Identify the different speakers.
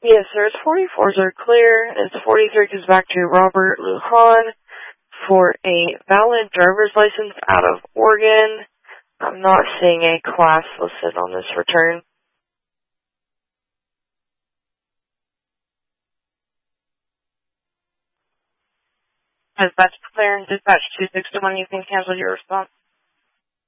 Speaker 1: Yes, sir. It's 44s are clear. It's 43 goes back to Robert Lujan for a valid driver's license out of Oregon. I'm not seeing a class listed on this return. Dispatch clear and dispatch 261, you can cancel your response.